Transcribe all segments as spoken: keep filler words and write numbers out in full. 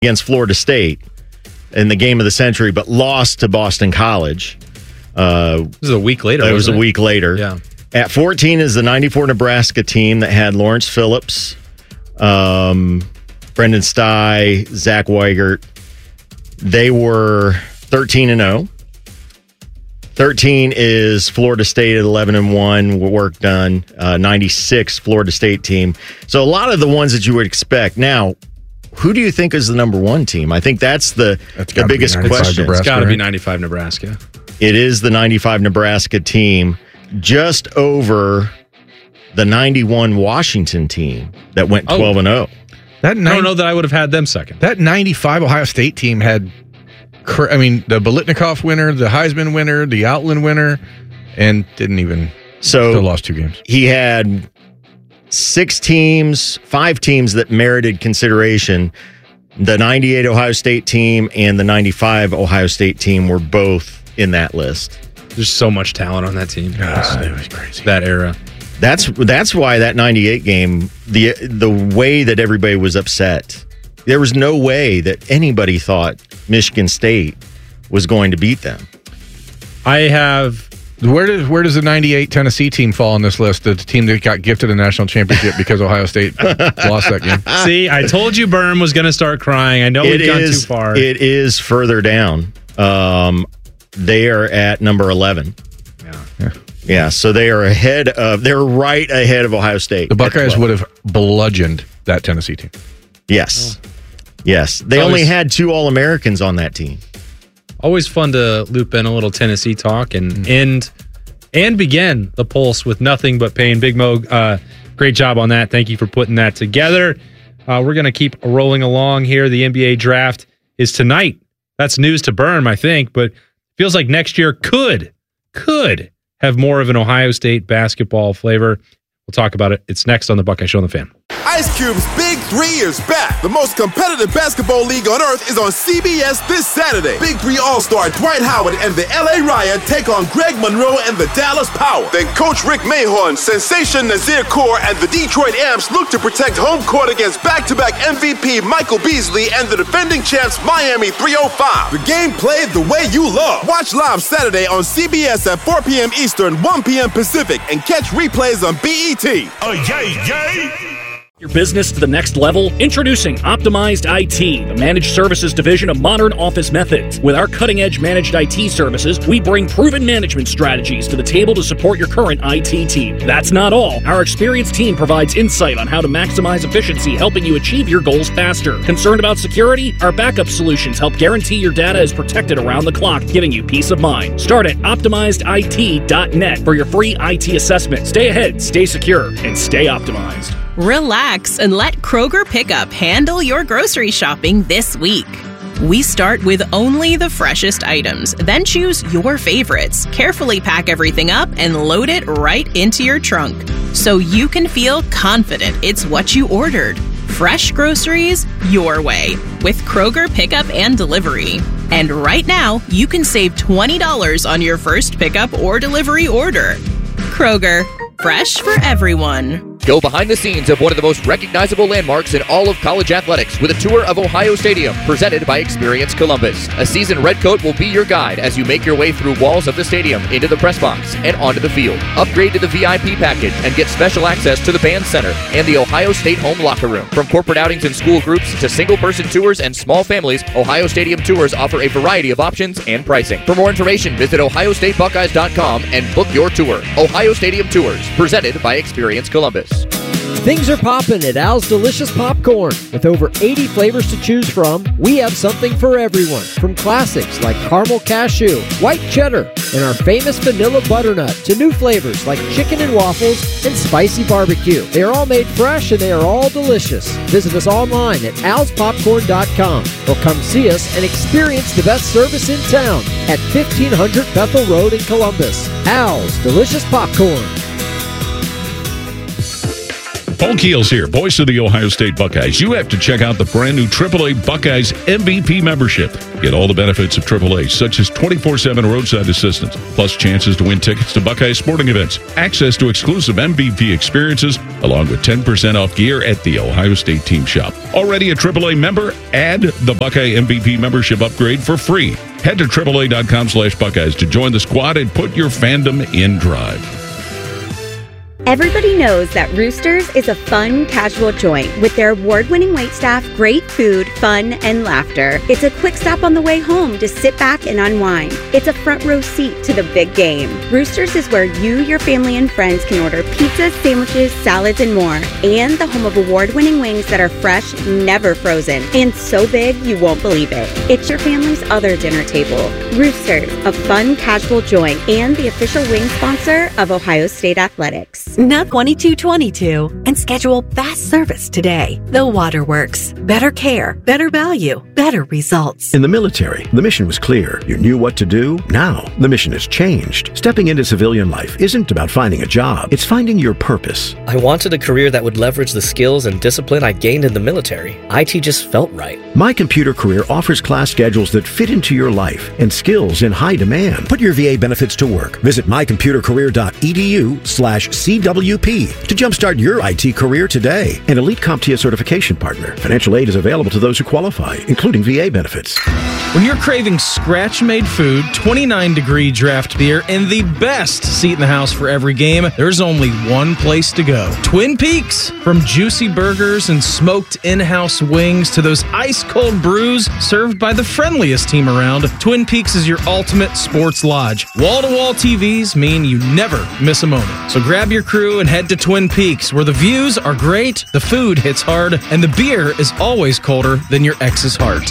against Florida State in the game of the century, but lost to Boston College. Uh, this was a week later. It was a it? week later. Yeah. At fourteen is the ninety-four Nebraska team that had Lawrence Phillips, um, Brendan Stye, Zach Weigert. They were thirteen and oh. thirteen is Florida State at eleven and one. Work done. Uh, ninety-six Florida State team. So a lot of the ones that you would expect. Now, who do you think is the number one team? I think that's the, that's the biggest question. Nebraska, it's got to be ninety-five Nebraska. It is the ninety-five Nebraska team, just over the ninety-one Washington team that went twelve and oh. That I don't know that I would have had them second. That ninety-five Ohio State team had, I mean, the Biletnikoff winner, the Heisman winner, the Outland winner, and didn't even, so still lost two games. He had six teams, five teams that merited consideration. The ninety-eight Ohio State team and the ninety-five Ohio State team were both in that list. There's so much talent on that team. God, it was crazy. That era. That's that's why that ninety-eight game, the the way that everybody was upset. There was no way that anybody thought Michigan State was going to beat them. I have... Where does where does the ninety-eight Tennessee team fall on this list? The team that got gifted a national championship because Ohio State lost that game. See, I told you Berm was going to start crying. I know It we've gone is- too far. It is further down. Um, they are at number eleven. Yeah. Yeah. Yeah, so they are ahead of, they're right ahead of Ohio State. The Buckeyes would have bludgeoned that Tennessee team. Yes. Yes. They Always- only had two All-Americans on that team. Always fun to loop in a little Tennessee talk and end and begin the Pulse with nothing but pain. Big Mo, uh, great job on that. Thank you for putting that together. Uh, we're going to keep rolling along here. The N B A draft is tonight. That's news to Berm, I think, but feels like next year could, could have more of an Ohio State basketball flavor. We'll talk about it. It's next on the Buckeye Show on the Fan. Ice Cube's Big Three is back. The most competitive basketball league on earth is on C B S this Saturday. Big Three All-Star Dwight Howard and the L A Riot take on Greg Monroe and the Dallas Power. Then Coach Rick Mahorn, Sensation Nazir Kaur, and the Detroit Amps look to protect home court against back-to-back M V P Michael Beasley and the defending champs Miami three oh five. The game played the way you love. Watch live Saturday on C B S at four p.m. Eastern, one p.m. Pacific, and catch replays on B E T. Oh, yay, yay! Your business to the next level? Introducing Optimized I T, the managed services division of Modern Office Methods. With our cutting-edge managed I T services, we bring proven management strategies to the table to support your current I T team. That's not all. Our experienced team provides insight on how to maximize efficiency, helping you achieve your goals faster. Concerned about security? Our backup solutions help guarantee your data is protected around the clock, giving you peace of mind. Start at optimized I T dot net for your free I T assessment. Stay ahead, stay secure, and stay optimized. Relax and let Kroger Pickup handle your grocery shopping this week. We start with only the freshest items, then choose your favorites, carefully pack everything up, and load it right into your trunk so you can feel confident it's what you ordered. Fresh groceries your way with Kroger Pickup and Delivery. And right now, you can save twenty dollars on your first pickup or delivery order. Kroger, fresh for everyone. Go behind the scenes of one of the most recognizable landmarks in all of college athletics with a tour of Ohio Stadium presented by Experience Columbus. A seasoned redcoat will be your guide as you make your way through walls of the stadium, into the press box, and onto the field. Upgrade to the V I P package and get special access to the band center and the Ohio State home locker room. From corporate outings and school groups to single-person tours and small families, Ohio Stadium tours offer a variety of options and pricing. For more information, visit ohio state buckeyes dot com and book your tour. Ohio Stadium Tours, presented by Experience Columbus. Things are popping at Al's Delicious Popcorn. With over eighty flavors to choose from, we have something for everyone. From classics like caramel cashew, white cheddar, and our famous vanilla butternut, to new flavors like chicken and waffles and spicy barbecue. They are all made fresh and they are all delicious. Visit us online at als popcorn dot com or come see us and experience the best service in town at fifteen hundred Bethel Road in Columbus. Al's Delicious Popcorn. Paul Keels here, voice of the Ohio State Buckeyes. You have to check out the brand new triple A Buckeyes M V P membership. Get all the benefits of triple A, such as twenty-four seven roadside assistance, plus chances to win tickets to Buckeye sporting events, access to exclusive M V P experiences, along with ten percent off gear at the Ohio State team shop. Already a triple A member? Add the Buckeye M V P membership upgrade for free. Head to triple A dot com slash Buckeyes to join the squad and put your fandom in drive. Everybody knows that Roosters is a fun, casual joint with their award-winning waitstaff, great food, fun, and laughter. It's a quick stop on the way home to sit back and unwind. It's a front row seat to the big game. Roosters is where you, your family, and friends can order pizzas, sandwiches, salads, and more. And the home of award-winning wings that are fresh, never frozen, and so big you won't believe it. It's your family's other dinner table. Roosters, a fun, casual joint, and the official wing sponsor of Ohio State Athletics. Now twenty-two twenty-two and schedule fast service today. The Waterworks. Better care, better value, better results. In the military, the mission was clear. You knew what to do. Now, the mission has changed. Stepping into civilian life isn't about finding a job. It's finding your purpose. I wanted a career that would leverage the skills and discipline I gained in the military. I T just felt right. My Computer Career offers class schedules that fit into your life and skills in high demand. Put your V A benefits to work. Visit my computer career dot e d u slash C W P to jumpstart your I T career today. An Elite CompTIA certification partner. Financial aid is available to those who qualify, including V A benefits. When you're craving scratch-made food, twenty-nine degree draft beer, and the best seat in the house for every game, there's only one place to go. Twin Peaks. From juicy burgers and smoked in-house wings to those ice-cold brews served by the friendliest team around, Twin Peaks is your ultimate sports lodge. Wall-to-wall T Vs mean you never miss a moment. So grab your crew and head to Twin Peaks, where the views are great, the food hits hard, and the beer is always colder than your ex's heart.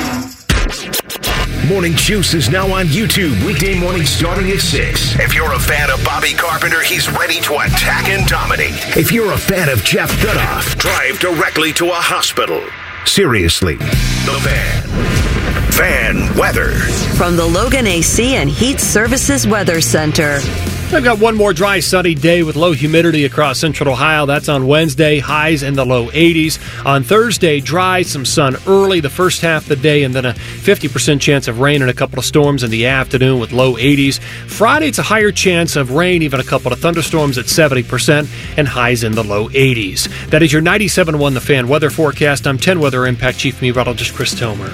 Morning Juice is now on YouTube, weekday morning starting at six. If you're a fan of Bobby Carpenter, he's ready to attack and dominate. If you're a fan of Jeff Goodoff, drive directly to a hospital. Seriously, The Fan. Fan weather. From the Logan A C and Heat Services Weather Center. I've got one more dry, sunny day with low humidity across central Ohio. That's on Wednesday, highs in the low eighties. On Thursday, dry, some sun early the first half of the day, and then a fifty percent chance of rain and a couple of storms in the afternoon with low eighties. Friday, it's a higher chance of rain, even a couple of thunderstorms at seventy percent, and highs in the low eighties. That is your ninety-seven point one The Fan weather forecast. I'm ten Weather Impact Chief Meteorologist Chris Tomer.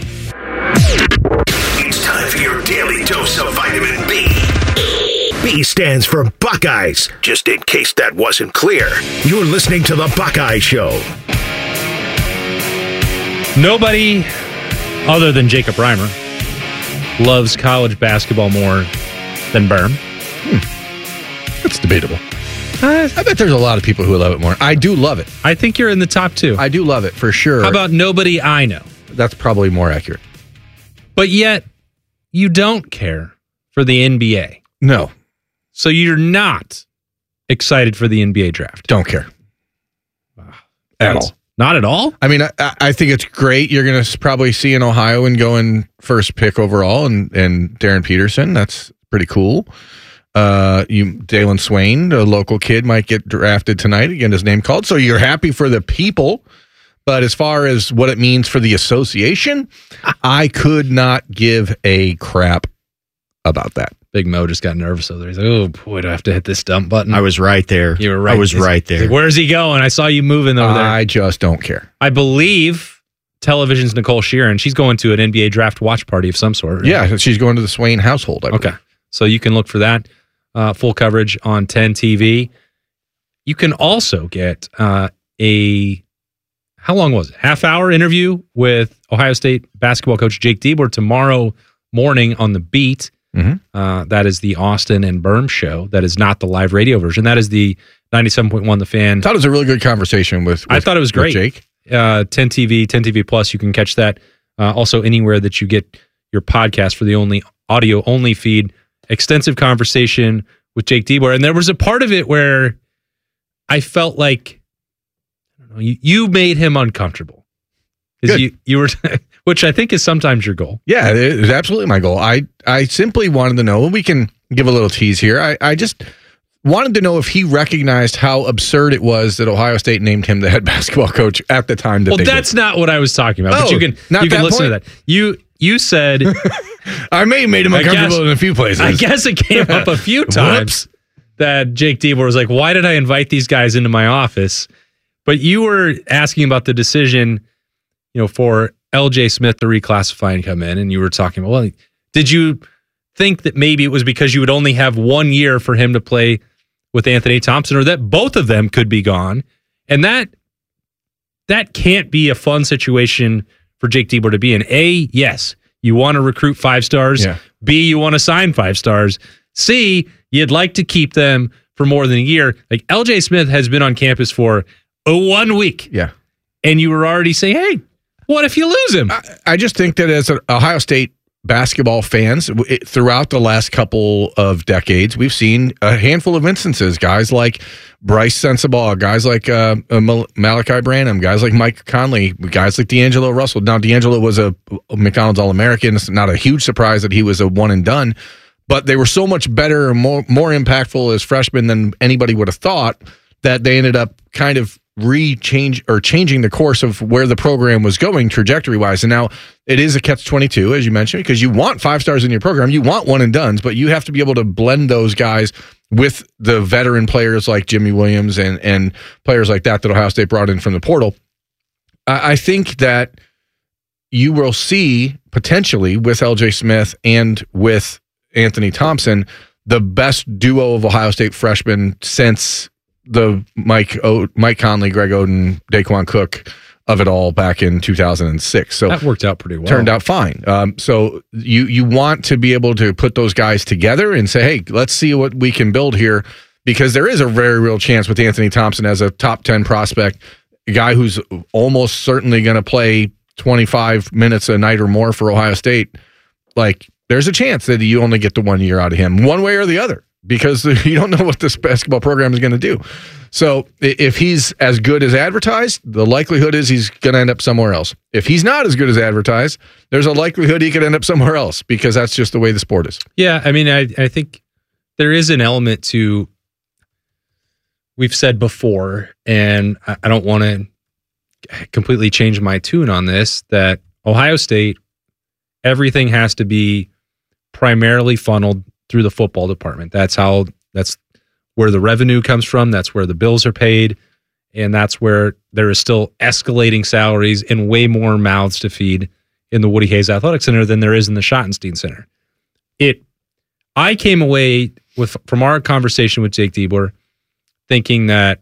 It's time for your daily dose of vitamin B. B stands for Buckeyes, just in case that wasn't clear. You're listening to The Buckeye Show. Nobody other than Jacob Reimer loves college basketball more than Berm. Hmm. That's debatable. Uh, I bet there's a lot of people who love it more. I do love it. I think you're in the top two. I do love it, for sure. How about nobody I know? That's probably more accurate. But yet, you don't care for the N B A. No. So you're not excited for the N B A draft? Don't care. At all. Not at all? I mean, I, I think it's great. You're going to probably see an Ohioan going first pick overall and, and Darren Peterson. That's pretty cool. Uh, you, Dalen Swain, a local kid, might get drafted tonight, get his name called. So you're happy for the people. But as far as what it means for the association, I could not give a crap about that. Big Mo just got nervous over there. He's like, oh, boy, do I have to hit this dump button? I was right there. You were right. I was He's right there. Like, where's he going? I saw you moving over there. I just don't care. I believe Television's Nicole Sheeran. She's going to an N B A draft watch party of some sort. Right? Yeah, she's going to the Swain household. I okay. believe. So you can look for that. Uh, full coverage on ten T V. You can also get uh, a, how long was it? Half hour interview with Ohio State basketball coach Jake Diebler tomorrow morning on The Beat. Mm-hmm. Uh, that is the Austin and Berm show. That is not the live radio version. That is the ninety-seven point one The Fan. I thought it was a really good conversation with, with I thought it was great. Jake. Uh, ten T V, ten T V Plus, you can catch that. Uh, also anywhere that you get your podcast for the only audio only feed. Extensive conversation with Jake Diebler. And there was a part of it where I felt like I don't know, you, you made him uncomfortable. Good. You, you were, which I think is sometimes your goal. Yeah, it is absolutely my goal. I, I simply wanted to know, we can give a little tease here. I, I just wanted to know if he recognized how absurd it was that Ohio State named him the head basketball coach at the time that well, they that's did. not what I was talking about. Oh, but you can not you can that listen point? to that. You you said I may have made him I uncomfortable guess- in a few places. I guess it came up a few times that Jake Diebler was like, "Why did I invite these guys into my office?" But you were asking about the decision, you know, for L J Smith to reclassify and come in, and you were talking about, well, did you think that maybe it was because you would only have one year for him to play with Anthony Thompson, or that both of them could be gone? And that that can't be a fun situation for Jake Diebler to be in. A, yes, you want to recruit five stars. Yeah. B, you want to sign five stars. C, you'd like to keep them for more than a year. Like L J Smith has been on campus for a one week. Yeah. And you were already saying, hey, what if you lose him? I, I just think that as a, Ohio State basketball fans, it, throughout the last couple of decades, we've seen a handful of instances. Guys like Bryce Sensabaugh, guys like uh, uh, Mal- Malachi Branham, guys like Mike Conley, guys like D'Angelo Russell. Now, D'Angelo was a, a McDonald's All-American. It's not a huge surprise that he was a one and done, but they were so much better and more, more impactful as freshmen than anybody would have thought that they ended up kind of re-change or changing the course of where the program was going trajectory wise. And now it is a catch twenty-two, as you mentioned, because you want five stars in your program, you want one and dones, but you have to be able to blend those guys with the veteran players like Jimmy Williams and, and players like that that Ohio State brought in from the portal. I, I think that you will see potentially with L J Smith and with Anthony Thompson, the best duo of Ohio State freshmen since the Mike o- Mike Conley, Greg Oden, Daquan Cook of it all back in two thousand six. So that worked out pretty well. Turned out fine. Um, so you you want to be able to put those guys together and say, hey, let's see what we can build here, because there is a very real chance with Anthony Thompson as a top ten prospect, a guy who's almost certainly going to play twenty-five minutes a night or more for Ohio State. Like, there's a chance that you only get the one year out of him, one way or the other, because you don't know what this basketball program is going to do. So if he's as good as advertised, the likelihood is he's going to end up somewhere else. If he's not as good as advertised, there's a likelihood he could end up somewhere else, because that's just the way the sport is. Yeah, I mean, I, I think there is an element to, we've said before, and I, I don't want to completely change my tune on this, that Ohio State, everything has to be primarily funneled through the football department. That's how, that's where the revenue comes from. That's where the bills are paid. And that's where there is still escalating salaries and way more mouths to feed in the Woody Hayes Athletic Center than there is in the Schottenstein Center. It, I came away with, from our conversation with Jake Diebler, thinking that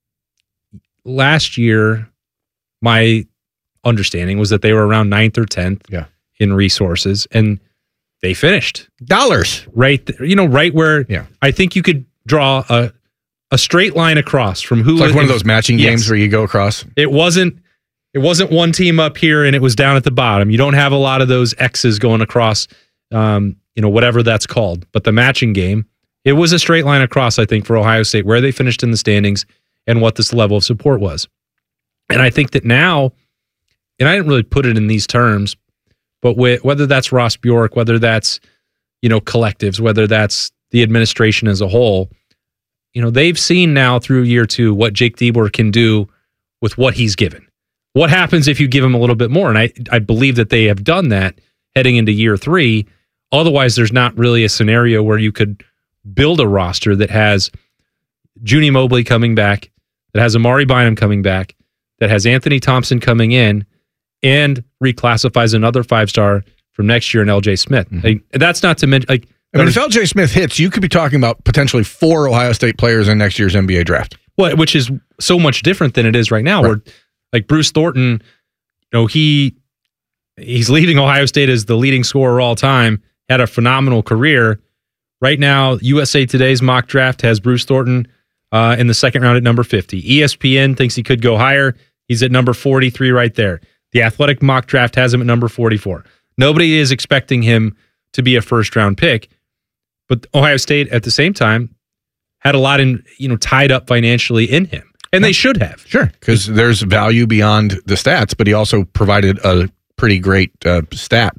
last year, my understanding was that they were around ninth or tenth yeah. in resources, and they finished dollars right th- you know right where yeah. I think you could draw a a straight line across from who it's like was, one of those matching yes. games where you go across. It wasn't it wasn't one team up here and it was down at the bottom. You don't have a lot of those X's going across, um, you know, whatever that's called. But the matching game, it was a straight line across, I think, for Ohio State, where they finished in the standings and what this level of support was. And I think that now, and I didn't really put it in these terms, but with, whether that's Ross Bjork, whether that's, you know, collectives, whether that's the administration as a whole, you know, they've seen now through year two what Jake Diebler can do with what he's given. What happens if you give him a little bit more? And I, I believe that they have done that heading into year three. Otherwise, there's not really a scenario where you could build a roster that has Junie Mobley coming back, that has Amari Bynum coming back, that has Anthony Thompson coming in, and reclassifies another five-star from next year in L J Smith. Mm-hmm. Like, that's not to mention... Like, I mean, if L J Smith hits, you could be talking about potentially four Ohio State players in next year's N B A draft. Well, which is so much different than it is right now, right. where like Bruce Thornton, you know, he he's leading Ohio State as the leading scorer all time, had a phenomenal career. Right now, U S A Today's mock draft has Bruce Thornton uh, in the second round at number fifty. E S P N thinks he could go higher. He's at number forty-three right there. The Athletic mock draft has him at number forty-four. Nobody is expecting him to be a first-round pick. But Ohio State, at the same time, had a lot in, you know, tied up financially in him. And they should have. Sure, because there's value beyond the stats, but he also provided a pretty great uh, stat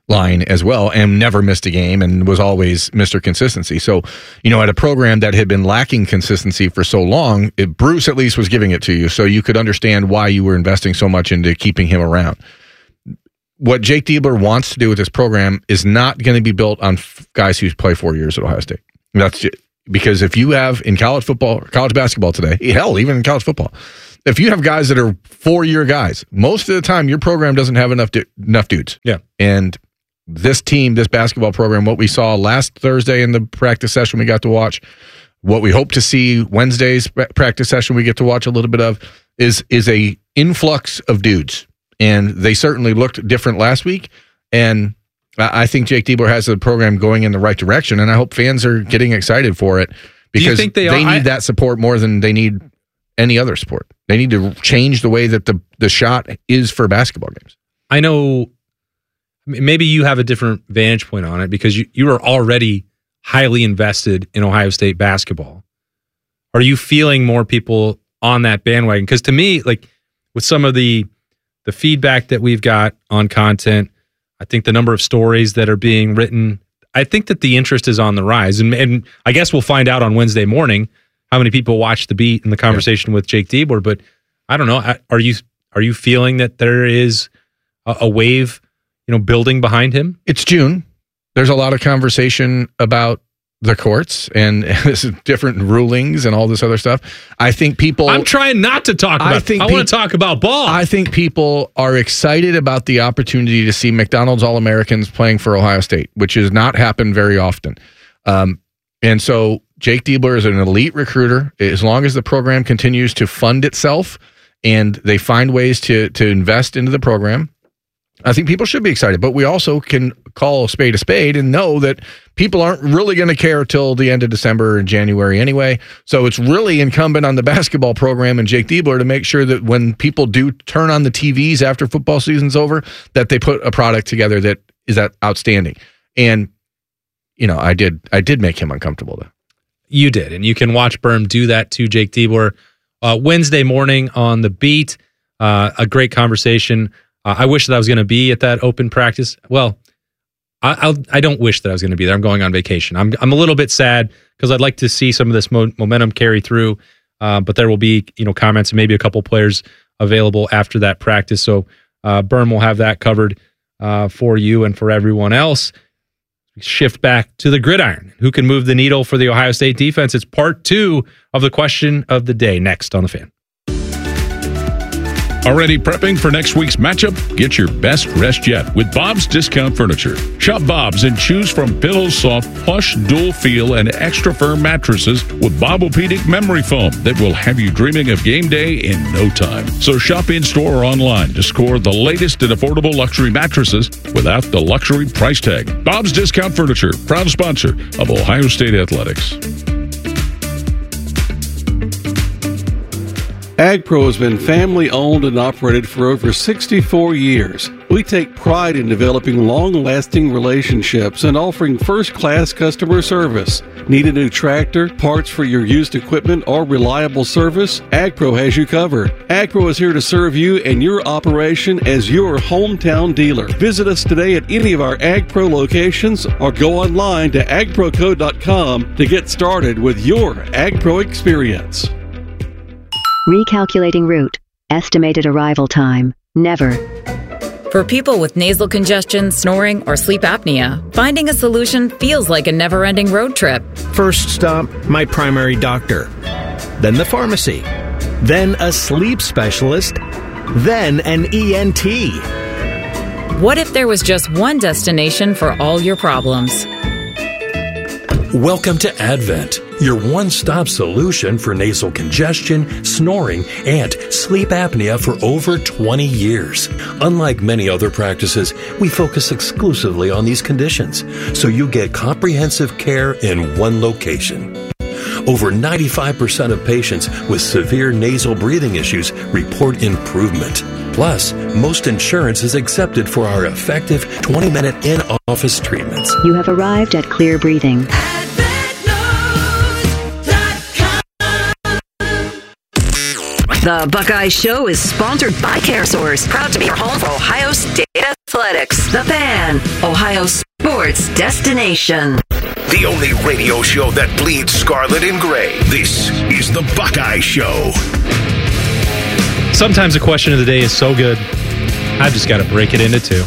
line as well, and never missed a game and was always Mister Consistency. So, you know, at a program that had been lacking consistency for so long, it, Bruce at least was giving it to you, so you could understand why you were investing so much into keeping him around. What Jake Diebler wants to do with this program is not going to be built on f- guys who play four years at Ohio State. That's just, because if you have in college football, college basketball today, hell, even in college football, if you have guys that are four-year guys, most of the time your program doesn't have enough du- enough dudes. Yeah, and this team, this basketball program, what we saw last Thursday in the practice session we got to watch, what we hope to see Wednesday's practice session we get to watch a little bit of, is is a influx of dudes. And they certainly looked different last week. And I think Jake Diebler has the program going in the right direction, and I hope fans are getting excited for it because think they they are? need I- that support more than they need any other sport. They need to change the way that the, the shot is for basketball games. I know maybe you have a different vantage point on it because you, you are already highly invested in Ohio State basketball. Are you feeling more people on that bandwagon? Because to me, like with some of the the feedback that we've got on content, I think the number of stories that are being written, I think that the interest is on the rise. And, and I guess we'll find out on Wednesday morning how many people watch the beat and the conversation yeah. with Jake Diebler. But I don't know. Are you are you feeling that there is a, a wave, you know, building behind him? It's June. There's a lot of conversation about the courts and different rulings and all this other stuff. I think people... I'm trying not to talk about... I, think I pe- want to talk about ball. I think people are excited about the opportunity to see McDonald's All-Americans playing for Ohio State, which has not happened very often. Um, and so Jake Diebler is an elite recruiter. As long as the program continues to fund itself and they find ways to to invest into the program, I think people should be excited, but we also can call a spade a spade and know that people aren't really going to care till the end of December and January anyway. So it's really incumbent on the basketball program and Jake Diebler to make sure that when people do turn on the T Vs after football season's over, that they put a product together that is that outstanding. And, you know, I did I did make him uncomfortable, though. You did, and you can watch Berm do that to Jake Diebler uh, Wednesday morning on The Beat. Uh, a great conversation. Uh, I wish that I was going to be at that open practice. Well, I, I'll, I don't wish that I was going to be there. I'm going on vacation. I'm I'm a little bit sad because I'd like to see some of this mo- momentum carry through. Uh, but there will be, you know, comments and maybe a couple players available after that practice. So uh, Berm will have that covered uh, for you and for everyone else. Shift back to the gridiron. Who can move the needle for the Ohio State defense? It's part two of the question of the day. Next on The Fan. Already prepping for next week's matchup? Get your best rest yet with Bob's Discount Furniture. Shop Bob's and choose from pillows, soft, plush, dual feel, and extra firm mattresses with Bobopedic memory foam that will have you dreaming of game day in no time. So shop in-store or online to score the latest and affordable luxury mattresses without the luxury price tag. Bob's Discount Furniture, proud sponsor of Ohio State Athletics. AgPro has been family-owned and operated for over sixty-four years. We take pride in developing long-lasting relationships and offering first-class customer service. Need a new tractor, parts for your used equipment, or reliable service? AgPro has you covered. AgPro is here to serve you and your operation as your hometown dealer. Visit us today at any of our AgPro locations or go online to ag pro co dot com to get started with your AgPro experience. Recalculating route. Estimated arrival time. Never. For people with nasal congestion, snoring, or sleep apnea, finding a solution feels like a never-ending road trip. First stop, my primary doctor. Then the pharmacy. Then a sleep specialist. Then an E N T. What if there was just one destination for all your problems? Welcome to Advent, your one-stop solution for nasal congestion, snoring, and sleep apnea for over twenty years. Unlike many other practices, we focus exclusively on these conditions, so you get comprehensive care in one location. Over ninety-five percent of patients with severe nasal breathing issues report improvement. Plus, most insurance is accepted for our effective twenty-minute in-office treatments. You have arrived at Clear Breathing. The Buckeye Show is sponsored by CareSource, proud to be your home for Ohio State Athletics. The Fan, Ohio sports destination. The only radio show that bleeds scarlet and gray. This is the Buckeye Show. Sometimes the question of the day is so good, I've just got to break it into two.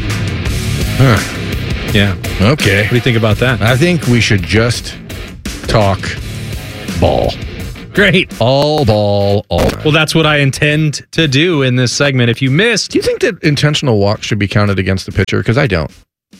Huh. Yeah. Okay. What do you think about that? I think we should just talk ball. Great. All ball, all time. Well, that's what I intend to do in this segment. If you missed... Do you think that intentional walk should be counted against the pitcher? Because I don't.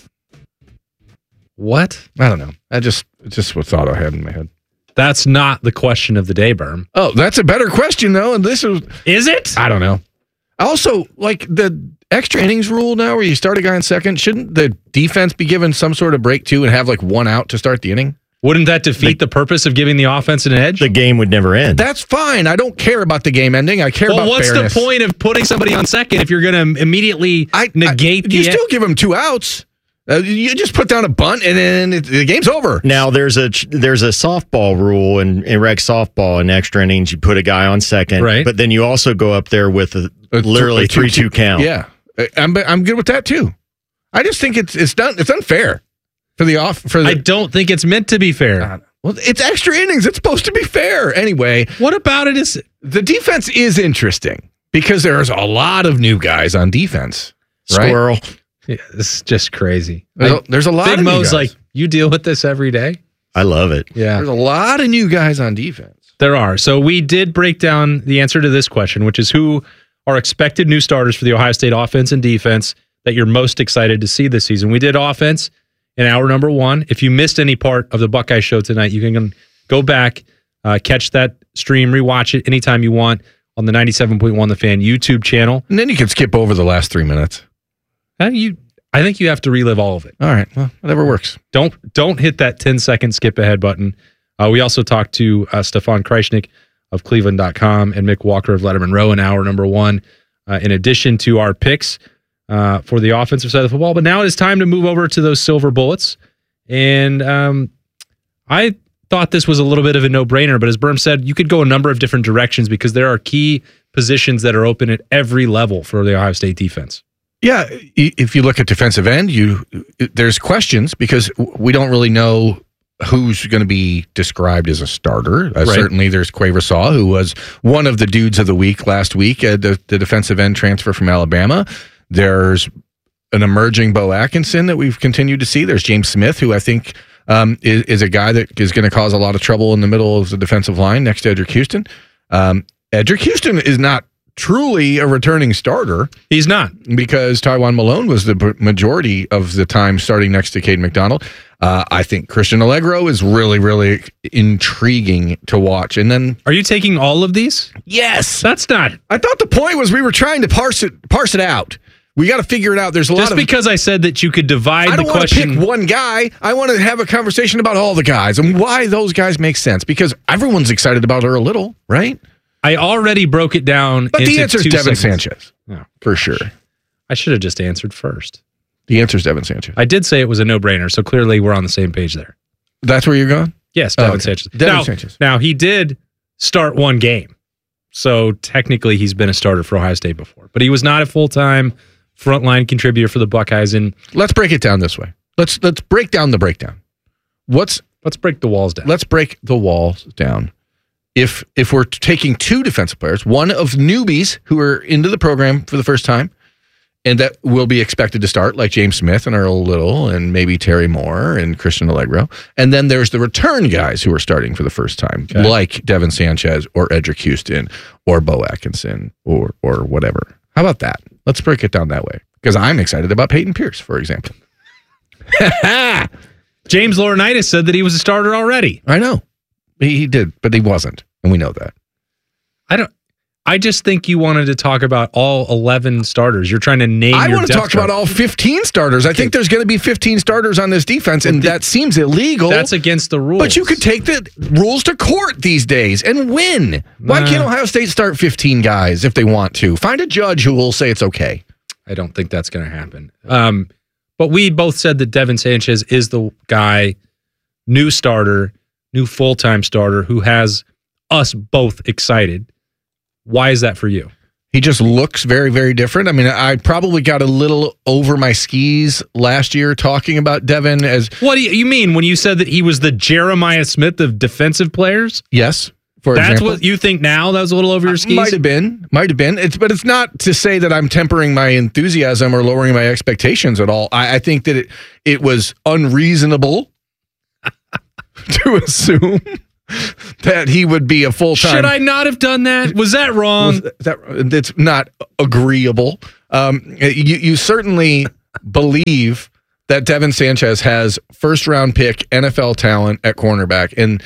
What? I don't know. I just just what thought I had in my head. That's not the question of the day, Berm. Oh, that's a better question, though. And this is... Is it? I don't know. Also, like the extra innings rule now where you start a guy in second, shouldn't the defense be given some sort of break, too, and have like one out to start the inning? Wouldn't that defeat the, the purpose of giving the offense an edge? The game would never end. That's fine. I don't care about the game ending. I care well, about what's fairness. the point of putting somebody on second if you're going to immediately I, negate I, the You still give them two outs. Uh, you just put down a bunt and then it, the game's over. Now there's a there's a softball rule in, in rec softball in extra innings. You put a guy on second, right? But then you also go up there with a, a literally three two count. Yeah, I'm I'm good with that too. I just think it's it's done. It's unfair for the off. For the, I don't think it's meant to be fair. Uh, well, it's extra innings. It's supposed to be fair anyway. What about it is the defense is interesting because there's a lot of new guys on defense. Right? Squirrel. Yeah, this is just crazy. There's, like, a, there's a lot Big of new Mo's guys. like, you deal with this every day? I love it. Yeah. There's a lot of new guys on defense. There are. So we did break down the answer to this question, which is who are expected new starters for the Ohio State offense and defense that you're most excited to see this season. We did offense in hour number one. If you missed any part of the Buckeye Show tonight, you can go back, uh, catch that stream, rewatch it anytime you want on the ninety-seven point one The Fan YouTube channel. And then you can skip over the last three minutes. How do you... I think you have to relive all of it. All right. Well, whatever works. Don't don't hit that ten second skip ahead button. Uh, we also talked to uh, Stefan Kreishnik of Cleveland dot com and Mick Walker of Letterman Row in hour number one, uh, in addition to our picks uh, for the offensive side of the football. But now it is time to move over to those silver bullets. And um, I thought this was a little bit of a no-brainer, but as Berm said, you could go a number of different directions because there are key positions that are open at every level for the Ohio State defense. Yeah, if you look at defensive end, you there's questions because we don't really know who's going to be described as a starter. Uh, Right. Certainly, there's Quaver Saw, who was one of the dudes of the week last week, uh, the, the defensive end transfer from Alabama. There's an emerging Bo Atkinson that we've continued to see. There's James Smith, who I think um, is, is a guy that is going to cause a lot of trouble in the middle of the defensive line next to Edric Houston. Um, Edric Houston is not truly a returning starter. He's not. Because Taiwan Malone was the majority of the time starting next to Cade McDonald. Uh, I think Christian Allegro is really, really intriguing to watch. And then, are you taking all of these? Yes. That's not. I thought the point was we were trying to parse it, parse it out. We got to figure it out. There's a Just lot of. Just because I said that you could divide I don't the want to question. pick one guy. I want to have a conversation about all the guys and why those guys make sense. Because everyone's excited about Earl Little, right? I already broke it down. But into the answer is two Devin segments. Sanchez. No. For sure. I should have just answered first. The answer is Devin Sanchez. I did say it was a no-brainer, so clearly we're on the same page there. That's where you're going? Yes, Oh, Devin okay. Sanchez. Devin now, Sanchez. Now, he did start one game, so technically he's been a starter for Ohio State before, but he was not a full-time frontline contributor for the Buckeyes. And let's break it down this way. Let's let's break down the breakdown. What's let's break the walls down. Let's break the walls down. If if we're taking two defensive players, one of newbies who are into the program for the first time, and that will be expected to start, like James Smith and Earl Little and maybe Terry Moore and Christian Allegro. And then there's the return guys who are starting for the first time, Okay. like Devin Sanchez or Edric Houston or Bo Atkinson or or whatever. How about that? Let's break it down that way. Because I'm excited about Peyton Pierce, for example. James Laurinaitis said that he was a starter already. I know. He, he did, but he wasn't. And we know that. I don't. I just think you wanted to talk about all eleven starters. You're trying to name I your want to depth talk chart. about all fifteen starters. I think there's going to be fifteen starters on this defense, and that seems illegal. That's against the rules. But you could take the rules to court these days and win. Why Nah. can't Ohio State start fifteen guys if they want to? Find a judge who will say it's okay. I don't think that's going to happen. Um, but we both said that Devin Sanchez is the guy, new starter, new full-time starter, who has us both excited. Why is that for you? He just looks very, very different. I mean, I probably got a little over my skis last year talking about Devin as... What do you, you mean when you said that he was the Jeremiah Smith of defensive players? Yes, for That's example. what you think now? That was a little over your skis? Might have been. Might have been. It's, but it's not to say that I'm tempering my enthusiasm or lowering my expectations at all. I, I think that it, it was unreasonable to assume... that he would be a full-time... Should I not have done that? Was that wrong? Was that, it's not agreeable. Um, you, you certainly believe that Devin Sanchez has first-round pick N F L talent at cornerback. And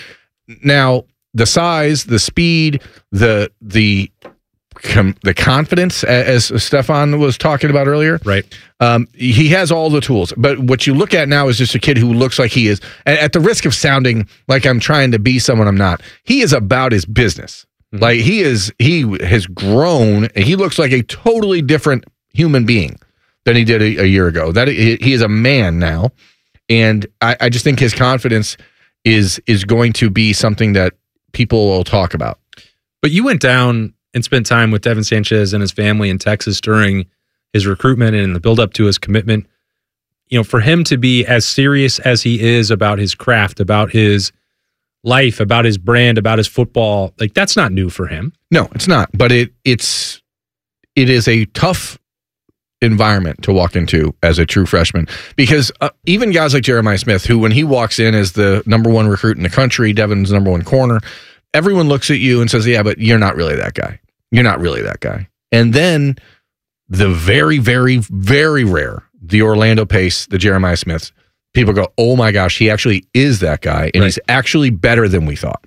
now the size, the speed, the the com, the confidence, as Stefan was talking about earlier, right? Um, he has all the tools. But what you look at now is just a kid who looks like he is, at the risk of sounding like I'm trying to be someone I'm not, he is about his business. Mm-hmm. Like he is, he has grown, and he looks like a totally different human being than he did a, a year ago. That he, he is a man now. And I, I just think his confidence is is going to be something that people will talk about. But you went down and spent time with Devin Sanchez and his family in Texas during his recruitment and the build-up to his commitment. You know, for him to be as serious as he is about his craft, about his life, about his brand, about his football, like that's not new for him. No, it's not. But it it's it is a tough environment to walk into as a true freshman, because uh, even guys like Jeremiah Smith, who when he walks in as the number one recruit in the country, Devin's number one corner, everyone looks at you and says, yeah, but you're not really that guy. You're not really that guy. And then the very, very, very rare, the Orlando Pace, the Jeremiah Smiths, people go, oh my gosh, he actually is that guy, and right. he's actually better than we thought.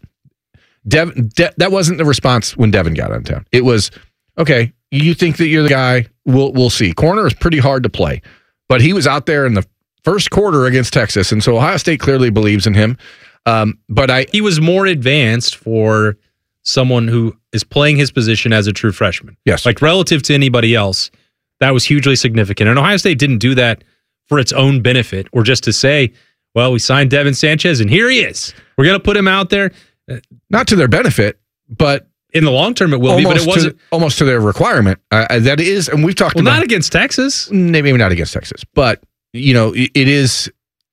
Dev, De- that wasn't the response when Devin got on town. It was, okay, you think that you're the guy, we'll, we'll see. Corner is pretty hard to play, but he was out there in the first quarter against Texas, and so Ohio State clearly believes in him. Um, but I He was more advanced for someone who is playing his position as a true freshman. Yes. Like relative to anybody else, that was hugely significant. And Ohio State didn't do that for its own benefit or just to say, well, we signed Devin Sanchez and here he is. We're going to put him out there. Not to their benefit, but in the long term it will be, but it wasn't. To, almost to their requirement. Uh, that is, and we've talked well, about... not against Texas. Maybe not against Texas, but, you know, it, it is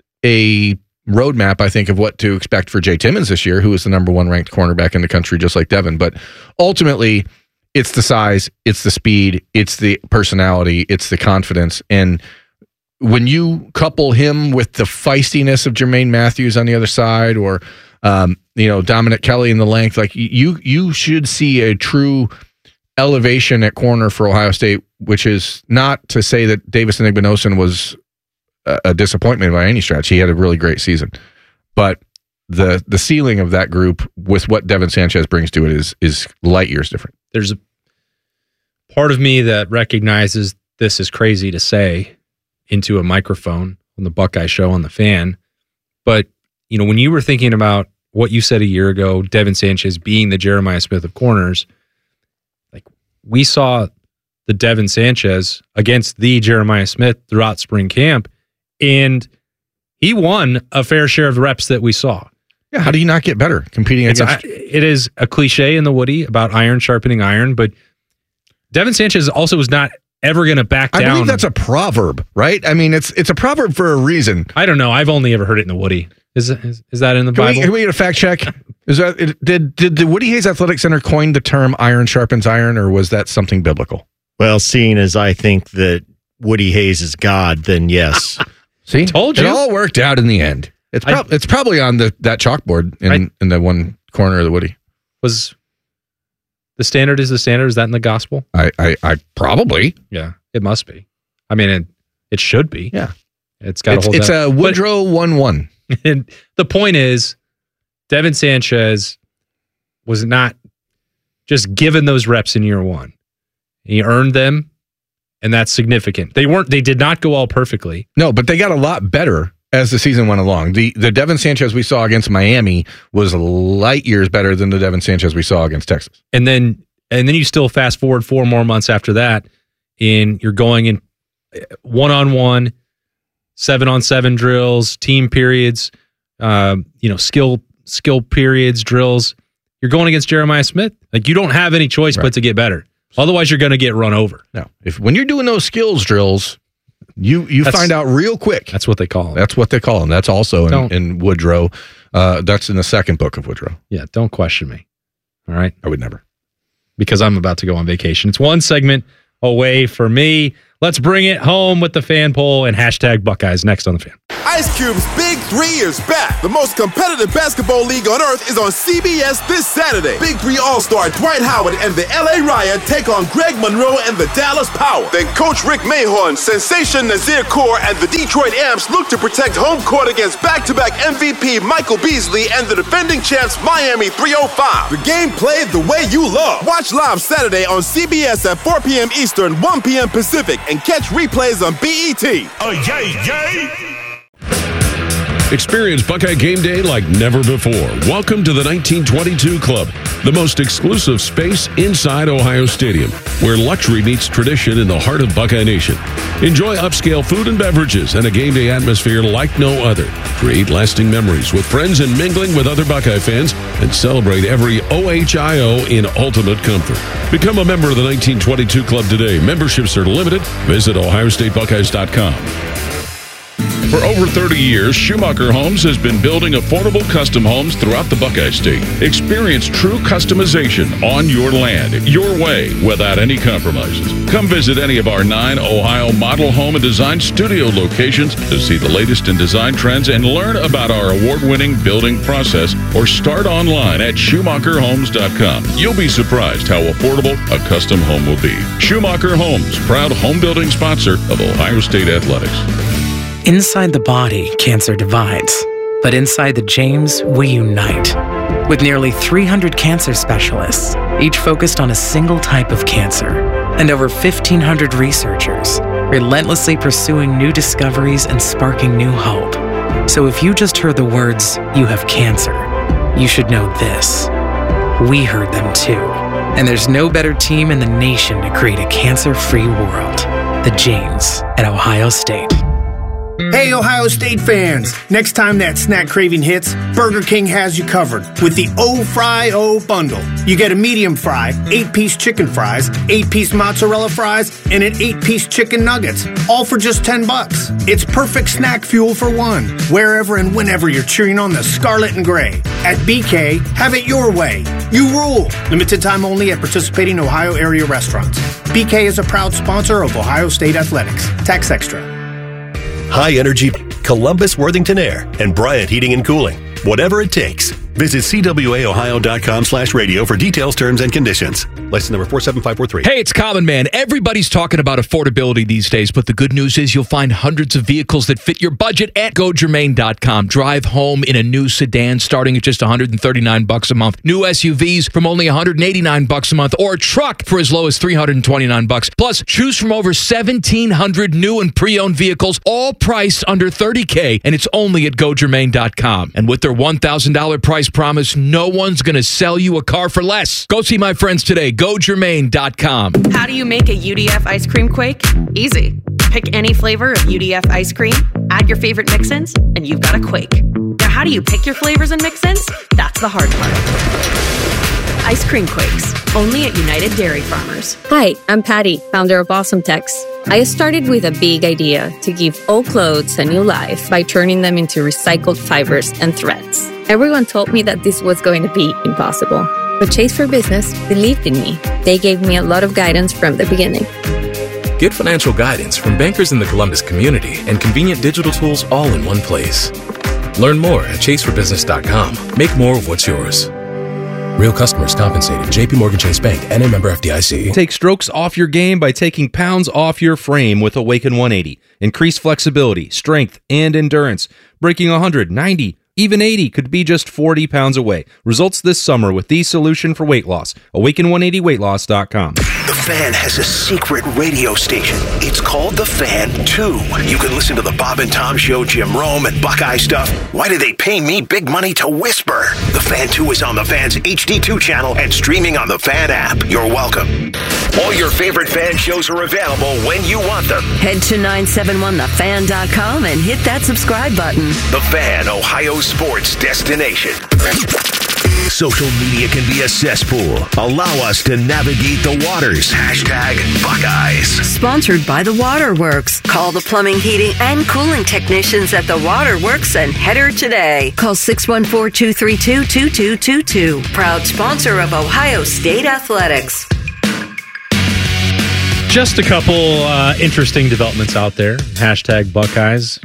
a roadmap, I think, of what to expect for Jay Timmons this year, who is the number one ranked cornerback in the country, just like Devin. But ultimately, it's the size, it's the speed, it's the personality, it's the confidence. And when you couple him with the feistiness of Jermaine Matthews on the other side, or um, you know, Dominic Kelly in the length, like you, you should see a true elevation at corner for Ohio State, which is not to say that Davis Igbinosun was a disappointment by any stretch. He had a really great season, but the the ceiling of that group with what Devin Sanchez brings to it is is light years different. There's a part of me that recognizes this is crazy to say into a microphone on the Buckeye Show on the Fan, but you know, when you were thinking about what you said a year ago, Devin Sanchez being the Jeremiah Smith of corners, like we saw the Devin Sanchez against the Jeremiah Smith throughout spring camp. And he won a fair share of the reps that we saw. Yeah, how do you not get better competing it's against? A, it is a cliche in the Woody about iron sharpening iron, but Devin Sanchez also was not ever going to back down. I believe that's a proverb, right? I mean, it's it's a proverb for a reason. I don't know. I've only ever heard it in the Woody. Is is, is that in the can Bible? We, can we get a fact check? Is that it, did did the Woody Hayes Athletic Center coin the term "iron sharpens iron," or was that something biblical? Well, seeing as I think that Woody Hayes is God, then yes. See, told you it all worked out in the end. It's prob- I, it's probably on the that chalkboard in, I, in the one corner of the Woody. Was the standard is the standard? Is that in the gospel? I I, I probably yeah, it must be. I mean, it it should be. Yeah, it's got it's, a hold. It's down. a Woodrow one one. And the point is, Devin Sanchez was not just given those reps in year one. He earned them. And that's significant. They weren't. They did not go all perfectly. No, but they got a lot better as the season went along. The the Devin Sanchez we saw against Miami was light years better than the Devin Sanchez we saw against Texas. And then and then you still fast forward four more months after that, and you're going in one on one, seven on seven drills, team periods, uh, you know, skill skill periods, drills. You're going against Jeremiah Smith, Like, you don't have any choice right. but to get better. Otherwise, you're going to get run over. No. If when you're doing those skills drills, you you That's- find out real quick. That's what they call them. That's what they call them. That's also in, Don't- in Woodrow. Uh, that's in the second book of Woodrow. Yeah, don't question me. All right? I would never. Because I'm about to go on vacation. It's one segment away for me. Let's bring it home with the fan poll and hashtag Buckeyes next on the Fan. Ice Cube's Big Three is back. The most competitive basketball league on earth is on C B S this Saturday. Big Three All-Star Dwight Howard and the L A Riot take on Greg Monroe and the Dallas Power. Then Coach Rick Mahorn, Sensation Nazir Kaur, and the Detroit Amps look to protect home court against back-to-back M V P Michael Beasley and the defending champs Miami three oh five. The game played the way you love. Watch live Saturday on C B S at four p.m. Eastern, one p.m. Pacific, and catch replays on B E T. Oh, yay, yay! Experience Buckeye Game Day like never before. Welcome to the nineteen twenty-two Club, the most exclusive space inside Ohio Stadium, where luxury meets tradition in the heart of Buckeye Nation. Enjoy upscale food and beverages and a game day atmosphere like no other. Create lasting memories with friends and mingling with other Buckeye fans, and celebrate every O H I O in ultimate comfort. Become a member of the nineteen twenty-two Club today. Memberships are limited. Visit ohio state buckeyes dot com. For over thirty years, Schumacher Homes has been building affordable custom homes throughout the Buckeye State. Experience true customization on your land, your way, without any compromises. Come visit any of our nine Ohio model home and design studio locations to see the latest in design trends and learn about our award-winning building process, or start online at schumacher homes dot com. You'll be surprised how affordable a custom home will be. Schumacher Homes, proud home building sponsor of Ohio State Athletics. Inside the body, cancer divides. But inside the James, we unite. With nearly three hundred cancer specialists, each focused on a single type of cancer, and over fifteen hundred researchers, relentlessly pursuing new discoveries and sparking new hope. So if you just heard the words, "you have cancer," you should know this. We heard them too. And there's no better team in the nation to create a cancer-free world. The James at Ohio State. Hey, Ohio State fans! Next time that snack craving hits, Burger King has you covered with the O-Fry-O bundle. You get a medium fry, eight-piece chicken fries, eight-piece mozzarella fries, and an eight-piece chicken nuggets, all for just ten bucks. It's perfect snack fuel for one, wherever and whenever you're cheering on the Scarlet and Gray. At B K, have it your way. You rule! Limited time only at participating Ohio area restaurants. B K is a proud sponsor of Ohio State Athletics. Tax extra. High Energy, Columbus Worthington Air, and Bryant Heating and Cooling. Whatever it takes. Visit c w a ohio dot com slash radio for details, terms, and conditions. License number four seven five four three. Hey, it's Common Man. Everybody's talking about affordability these days, but the good news is you'll find hundreds of vehicles that fit your budget at go germain dot com. Drive home in a new sedan starting at just one hundred thirty-nine bucks a month. New S U Vs from only one hundred eighty-nine bucks a month, or a truck for as low as three hundred twenty-nine bucks. Plus, choose from over seventeen hundred new and pre-owned vehicles, all priced under thirty K, and it's only at go germain dot com. And with their one thousand dollars price promise, no one's going to sell you a car for less. Go see my friends today. go germain dot com. How do you make a U D F ice cream quake? Easy. Pick any flavor of U D F ice cream, add your favorite mix-ins, and you've got a quake. Now, how do you pick your flavors and mix-ins? That's the hard part. Ice cream quakes, only at United Dairy Farmers. Hi, I'm Patty, founder of Awesome Tex. I started with a big idea to give old clothes a new life by turning them into recycled fibers and threads. Everyone told me that this was going to be impossible, but Chase for Business believed in me. They gave me a lot of guidance from the beginning. Get financial guidance from bankers in the Columbus community and convenient digital tools all in one place. Learn more at chase for business dot com. Make more of what's yours. Real customers compensated. J P Morgan Chase Bank, N A member F D I C. Take strokes off your game by taking pounds off your frame with Awaken one eighty. Increase flexibility, strength, and endurance. Breaking one hundred, ninety, even eighty could be just forty pounds away. Results this summer with the solution for weight loss. awaken one eighty weight loss dot com. The Fan has a secret radio station. It's called The Fan two. You can listen to the Bob and Tom Show, Jim Rome, and Buckeye stuff. Why do they pay me big money to whisper? The Fan two is on the Fan's H D two channel and streaming on the Fan app. You're welcome. All your favorite Fan shows are available when you want them. Head to nine seven one the fan dot com and hit that subscribe button. The Fan, Ohio sports destination. Social media can be a cesspool. Allow us to navigate the waters. Hashtag Buckeyes. Sponsored by The Waterworks. Call the plumbing, heating, and cooling technicians at The Waterworks and header today. Call six one four, two three two, two two two two. Proud sponsor of Ohio State Athletics. Just a couple uh, interesting developments out there. Hashtag Buckeyes.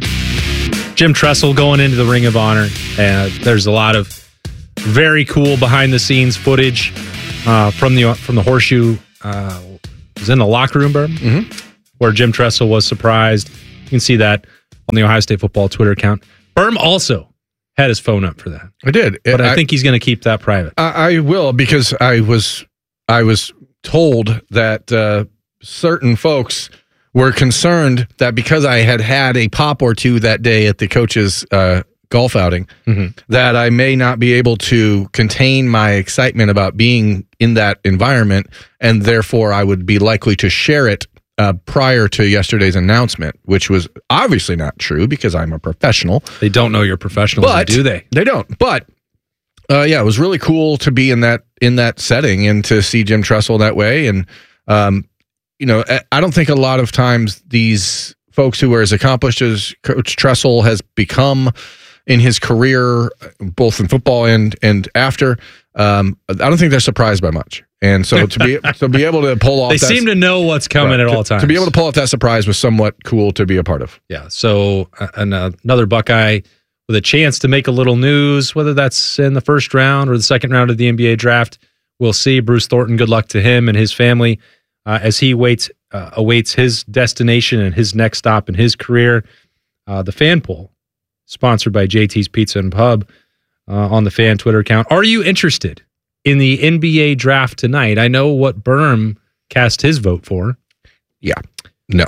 Jim Tressel going into the Ring of Honor. Uh, there's a lot of very cool behind-the-scenes footage uh, from the from the Horseshoe. Uh, it was in the locker room, Berm, mm-hmm. where Jim Tressel was surprised. You can see that on the Ohio State football Twitter account. Berm also had his phone up for that. I did, but I, I think he's going to keep that private. I, I will, because I was I was told that uh, certain folks were concerned that because I had had a pop or two that day at the coach's uh, golf outing, mm-hmm. that I may not be able to contain my excitement about being in that environment, and therefore I would be likely to share it uh, prior to yesterday's announcement, which was obviously not true because I'm a professional. They don't know you're professionals, but, do they? They don't. But uh, yeah, it was really cool to be in that in that setting and to see Jim Tressel that way. And um, you know, I don't think a lot of times these folks who are as accomplished as Coach Tressel has become in his career, both in football and and after, um, I don't think they're surprised by much. And so to be to be able to pull off, they that, seem to know what's coming right, at all to, times. To be able to pull off that surprise was somewhat cool to be a part of. Yeah. So uh, and, uh, another Buckeye with a chance to make a little news, whether that's in the first round or the second round of the N B A draft, we'll see. Bruce Thornton, good luck to him and his family uh, as he waits uh, awaits his destination and his next stop in his career. Uh, the fan poll, sponsored by J T's Pizza and Pub uh, on the fan Twitter account. Are you interested in the N B A draft tonight? I know what Berm cast his vote for. Yeah. No.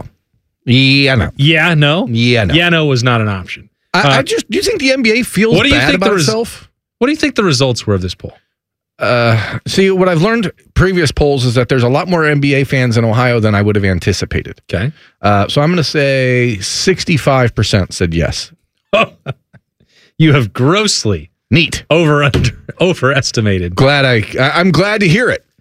Yeah, no. Yeah, no? Yeah, no. Yeah, no was not an option. I, uh, I just, do you think the N B A feels what do you bad think about the res- itself? What do you think the results were of this poll? Uh, see, what I've learned previous polls is that there's a lot more N B A fans in Ohio than I would have anticipated. Okay. Uh, so I'm going to say sixty-five percent said yes. Oh, you have grossly neat over under, overestimated. Glad I, I I'm glad to hear it.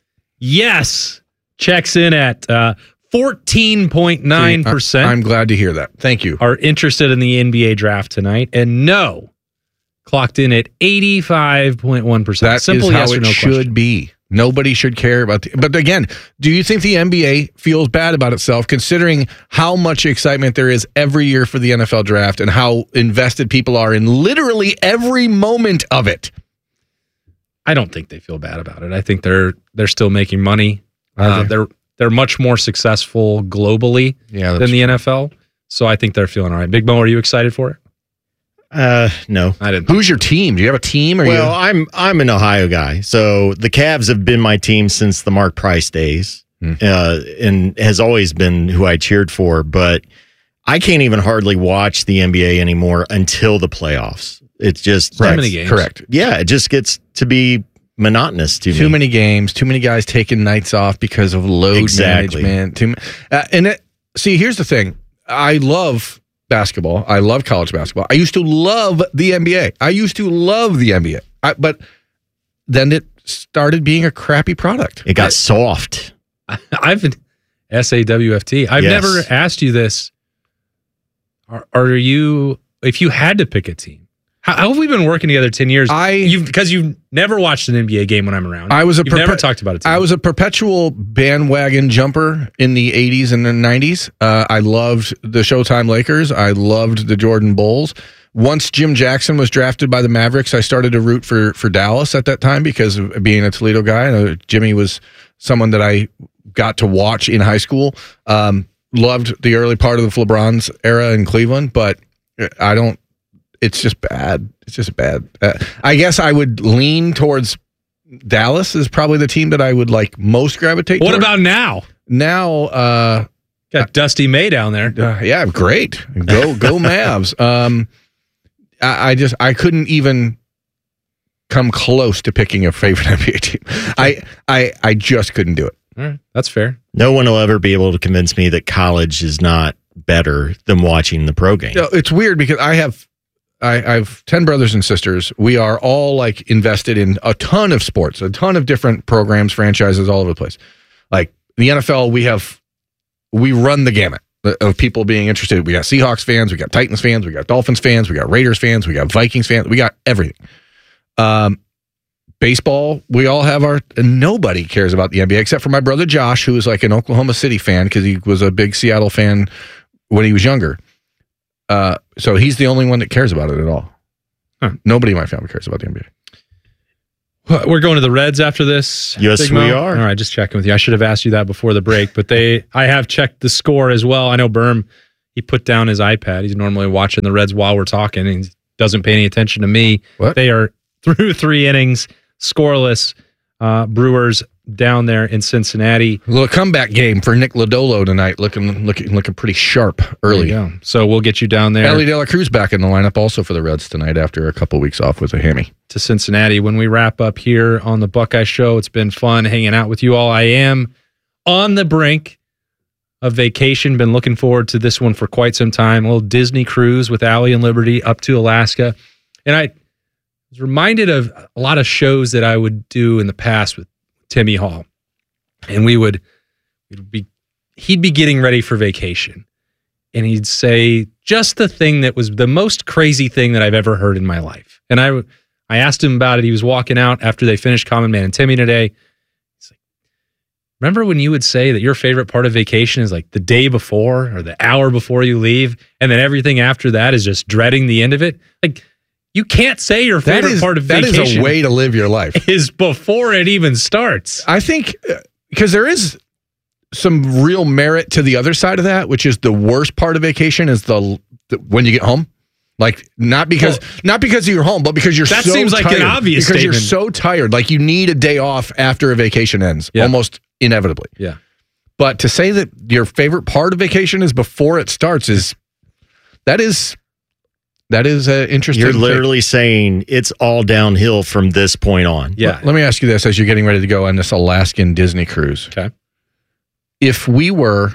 Yes, checks in at uh, fourteen point nine percent. I'm glad to hear that. Thank you. Are interested in the N B A draft tonight, and no, clocked in at eighty-five point one percent. That Simple is how yes or it no should question. be. Nobody should care about the, but again, do you think the N B A feels bad about itself considering how much excitement there is every year for the N F L draft and how invested people are in literally every moment of it? I don't think they feel bad about it. I think they're they're still making money. Uh, they? they're they're much more successful globally yeah, than the N F L. So I think they're feeling all right. Big Mo, are you excited for it? Uh, no, I didn't. Who's your team? Do you have a team? Or well, you... I'm I'm an Ohio guy, so the Cavs have been my team since the Mark Price days, Hmm. uh, and has always been who I cheered for. But I can't even hardly watch the N B A anymore until the playoffs. It's just Too many games. Correct. Yeah, it just gets to be monotonous to Too me. many games, too many guys taking nights off because of load Exactly. management. Too, uh, and it, see, here's the thing. I love basketball. I love college basketball. I used to love the N B A. I used to love the N B A. I, but then it started being a crappy product. It got soft. I've been S A W F T. I've Yes. never asked you this. Are, are you, if you had to pick a team, how, how have we been working together ten years? I you've because you've never watched an N B A game when I'm around. I was a You've never perpe- talked about it. I was a perpetual bandwagon jumper in the eighties and the nineties. Uh, I loved the Showtime Lakers. I loved the Jordan Bulls. Once Jim Jackson was drafted by the Mavericks, I started to root for for Dallas at that time because of being a Toledo guy. Uh, Jimmy was someone that I got to watch in high school. Um, loved the early part of the LeBron's era in Cleveland, but I don't. It's just bad. It's just bad. Uh, I guess I would lean towards Dallas is probably the team that I would like most gravitate. What toward. about now? Now, uh, got Dusty May down there. Uh, yeah, great. Go, go Mavs. Um, I, I just I couldn't even come close to picking a favorite N B A team. I, I, I just couldn't do it. All right, that's fair. No one will ever be able to convince me that college is not better than watching the pro game. No, it's weird because I have I, I have ten brothers and sisters. We are all like invested in a ton of sports, a ton of different programs, franchises all over the place. Like the N F L, we have, we run the gamut of people being interested. We got Seahawks fans, we got Titans fans, we got Dolphins fans, we got Raiders fans, we got Vikings fans, we got everything. Um, baseball, we all have our, nobody cares about the N B A except for my brother Josh, who is like an Oklahoma City fan because he was a big Seattle fan when he was younger. Uh, so he's the only one that cares about it at all. Huh. Nobody in my family cares about the N B A. We're going to the Reds after this. Yes, Big Mo? we are. All right, just checking with you. I should have asked you that before the break, but they, I have checked the score as well. I know Berm, he put down his iPad. He's normally watching the Reds while we're talking, and he doesn't pay any attention to me. What? They are through three innings, scoreless. Uh, Brewers down there in Cincinnati. A little comeback game for Nick Lodolo tonight, looking looking looking pretty sharp early. There you go. So we'll get you down there. Ellie De La Cruz back in the lineup also for the Reds tonight after a couple weeks off with a hammy. To Cincinnati when we wrap up here on the Buckeye Show. It's been fun hanging out with you all. I am on the brink of vacation. Been looking forward to this one for quite some time. A little Disney cruise with Allie and Liberty up to Alaska. And I was reminded of a lot of shows that I would do in the past with Timmy Hall. And we would, we'd be, he'd be getting ready for vacation. And he'd say just the thing that was the most crazy thing that I've ever heard in my life. And I, I asked him about it. He was walking out after they finished Common Man and Timmy today. He's like, remember when you would say that your favorite part of vacation is like the day before or the hour before you leave, and then everything after that is just dreading the end of it? Like, you can't say your favorite that is, part of that vacation. That is a way to live your life. Is before it even starts. I think because there is some real merit to the other side of that, which is the worst part of vacation is the, the when you get home. Like not because well, not because you're home, but because you're that so seems like tired. an obvious because statement. You're so tired. Like you need a day off after a vacation ends, yeah. almost inevitably. Yeah. But to say that your favorite part of vacation is before it starts is that is. That is uh, interesting. You're literally saying it's all downhill from this point on. Yeah. Let, let me ask you this as you're getting ready to go on this Alaskan Disney cruise. Okay. If we were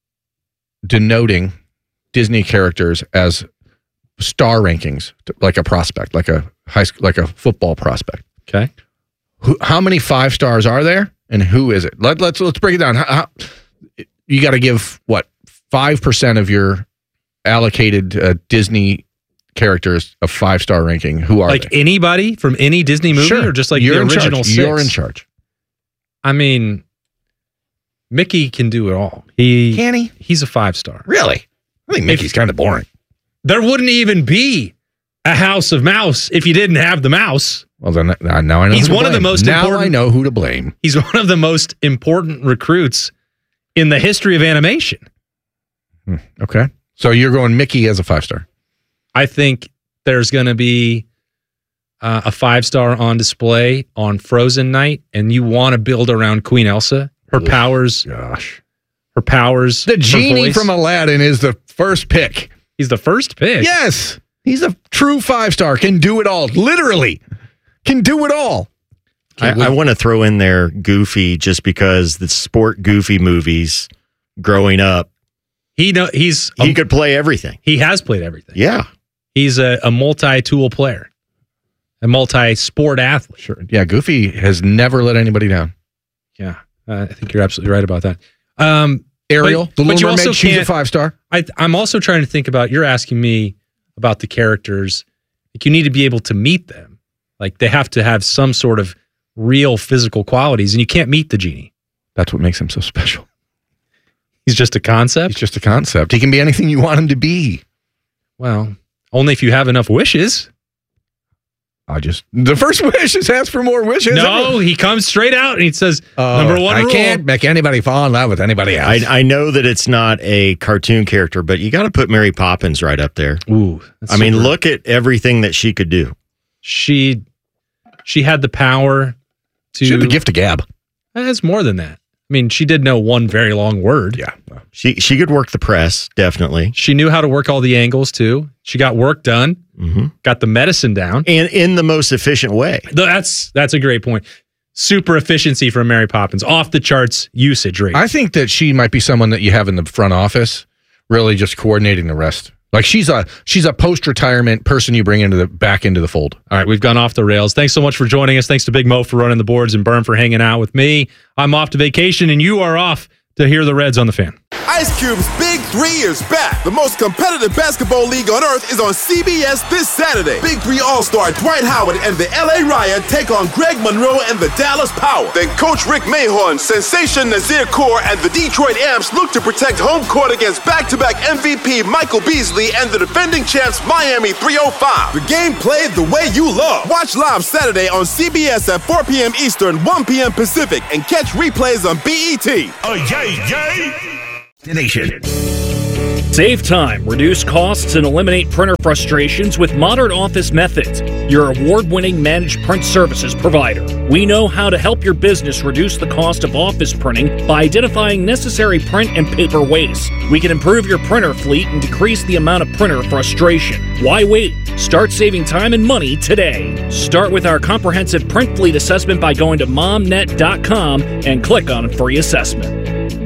denoting Disney characters as star rankings, like a prospect, like a high school, like a football prospect. Okay. Who, how many five stars are there and who is it? Let, let's, let's break it down. How, how, you got to give what? five percent of your allocated uh, Disney characters a five-star ranking. Who are like they? Anybody from any Disney movie sure. or just like You're the original six? You're in charge. I mean, Mickey can do it all. He Can he? He's a five-star. Really? I think Mickey's kind of boring. There wouldn't even be a House of Mouse if you didn't have the mouse. Well, then now I know. He's who to one of the blame. most now important. I know who to blame. He's one of the most important recruits in the history of animation. Hmm. Okay. So you're going Mickey as a five-star. I think there's going to be uh, a five-star on display on Frozen Night, and you want to build around Queen Elsa. Her oh, powers. Gosh. Her powers. The genie from Aladdin is the first pick. He's the first pick? Yes. He's a true five-star. Can do it all. Literally. Can do it all. I, I want to throw in there Goofy just because the sport Goofy movies growing up. He know he's He um, could play everything. He has played everything. Yeah. He's a, a multi-tool player, a multi-sport athlete. Sure. Yeah, Goofy has never let anybody down. Yeah, uh, I think you're absolutely right about that. Um, Ariel, but, the but Little Mermaid, she's a five-star. I, I'm also trying to think about, you're asking me about the characters. Like you need to be able to meet them. Like they have to have some sort of real physical qualities, and you can't meet the genie. That's what makes him so special. He's just a concept? He's just a concept. He can be anything you want him to be. Well, only if you have enough wishes. I just the first wish is ask for more wishes. No, he comes straight out and he says, uh, number one I rule. can't make anybody fall in love with anybody else. I, I know that it's not a cartoon character, but you got to put Mary Poppins right up there. Ooh, I mean, look at everything that she could do. She she had the power to. She had the gift of gab. That's more than that. I mean, she did know one very long word. Yeah. She she could work the press, definitely. She knew how to work all the angles, too. She got work done, mm-hmm. got the medicine down. And in the most efficient way. That's that's a great point. Super efficiency from Mary Poppins. Off the charts usage rate. I think that she might be someone that you have in the front office, really just coordinating the rest. Like she's a she's a post-retirement person you bring into the back into the fold. All right, we've gone off the rails. Thanks so much for joining us. Thanks to Big Mo for running the boards and Berm for hanging out with me. I'm off to vacation, and you are off to hear the Reds on the Fan. Ice Cube's Big Three is back. The most competitive basketball league on earth is on C B S this Saturday. Big Three All-Star Dwight Howard and the L A Riot take on Greg Monroe and the Dallas Power. Then Coach Rick Mahorn, Sensation Nazir Kaur, and the Detroit Amps look to protect home court against back-to-back M V P Michael Beasley and the defending champs Miami three oh five. The game played the way you love. Watch live Saturday on C B S at four p.m. Eastern, one p.m. Pacific, and catch replays on B E T. Oh, yay, yay! Nation. Save time, reduce costs, and eliminate printer frustrations with Modern Office Methods, your award-winning managed print services provider. We know how to help your business reduce the cost of office printing by identifying necessary print and paper waste. We can improve your printer fleet and decrease the amount of printer frustration. Why wait? Start saving time and money today. Start with our comprehensive print fleet assessment by going to momnet dot com and click on free assessment.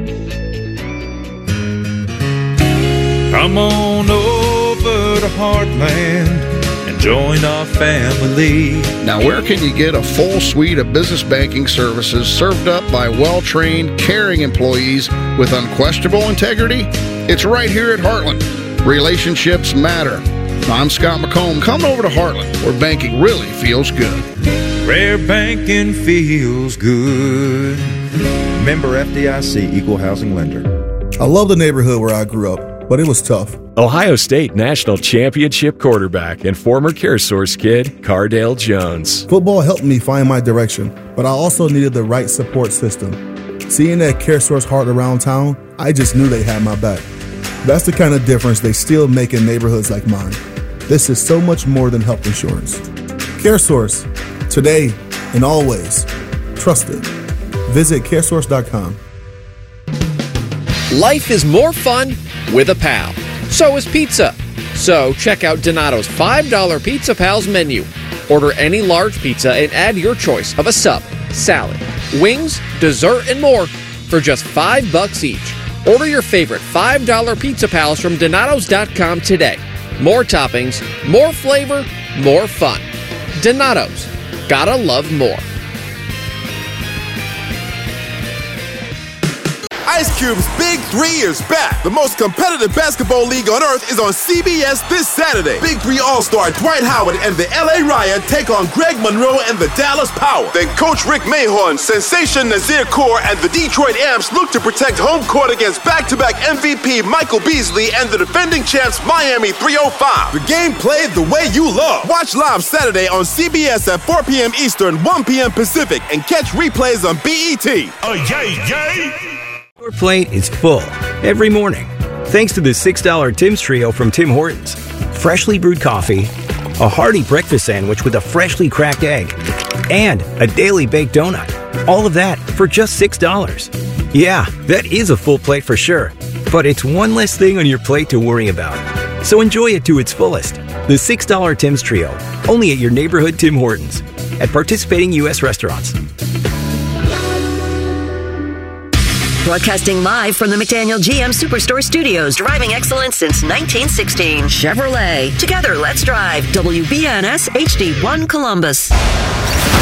Come on over to Heartland and join our family. Now, where can you get a full suite of business banking services served up by well-trained, caring employees with unquestionable integrity? It's right here at Heartland. Relationships matter. I'm Scott McComb. Come over to Heartland, where banking really feels good. Where banking feels good. Member F D I C, Equal Housing Lender. I love the neighborhood where I grew up, but it was tough. Ohio State National Championship quarterback and former CareSource kid, Cardale Jones. Football helped me find my direction, but I also needed the right support system. Seeing that CareSource heart around town, I just knew they had my back. That's the kind of difference they still make in neighborhoods like mine. This is so much more than health insurance. CareSource, today and always. Trusted. Visit caresource dot com. Life is more fun with a pal. So is pizza. So check out Donato's five dollar Pizza Pals menu. Order any large pizza and add your choice of a sub, salad, wings, dessert, and more for just five bucks each. Order your favorite five dollar Pizza Pals from Donatos dot com today. More toppings, more flavor, more fun. Donatos. Gotta love more. Ice Cube's Big Three is back. The most competitive basketball league on earth is on C B S this Saturday. Big Three All-Star Dwight Howard and the L A Riot take on Greg Monroe and the Dallas Power. Then Coach Rick Mahorn, Sensation Nazir Kaur, and the Detroit Amps look to protect home court against back-to-back M V P Michael Beasley and the defending champs Miami three oh five. The game played the way you love. Watch live Saturday on C B S at four p.m. Eastern, one p.m. Pacific, and catch replays on B E T. Oh, yay, yay! Your plate is full every morning thanks to the six dollar Tim's Trio from Tim Hortons. Freshly brewed coffee, a hearty breakfast sandwich with a freshly cracked egg, and a daily baked donut. All of that for just six dollars. Yeah, that is a full plate for sure, but it's one less thing on your plate to worry about. So enjoy it to its fullest. The six dollar Tim's Trio, only at your neighborhood Tim Hortons, at participating U S restaurants. Broadcasting live from the McDaniel G M Superstore Studios, driving excellence since nineteen sixteen. Chevrolet. Together, let's drive. W B N S H D one Columbus.